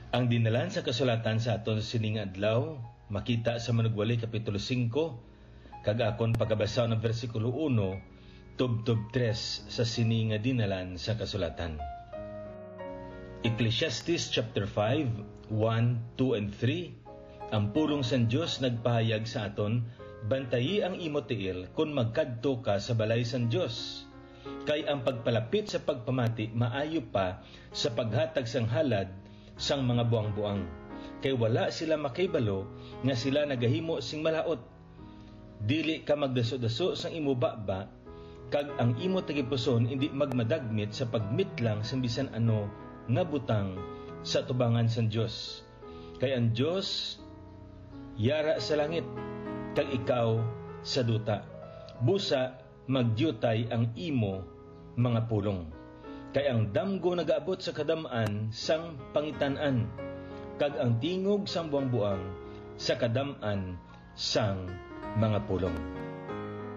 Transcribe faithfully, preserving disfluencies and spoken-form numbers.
Ang dinalan sa kasulatan sa aton sining adlaw makita sa Manugwali kapitulo singko kag akon pagkabasa ng bersikulo uno tubtob tres sa sini nga dinalan sa kasulatan. Ecclesiastes chapter five, one, two and three. Ang pulong san Dios nagpahayag sa aton, bantayi ang imo tiil kung magkadto ka sa balay san Dios. Kay ang pagpalapit sa pagpamati maayo pa sa paghatag sang halad sang mga buang-buang. Kay wala sila makibalo nga sila nagahimo sing malaot. Dili ka magdaso-daso sang imo baba, kag ang imo tagipuson hindi magmadagmit sa pagmitlang sang bisan ano nga butang sa tubangan sang Dios. Kay ang Dios yara sa langit, kag ikaw sa duta. Busa magdiutay ang imo mga pulong. Kay ang damgo nagaabot sa kadam-an sang pangitan-an, kag ang tingog sang buang-buang sa kadam-an sang mga pulong.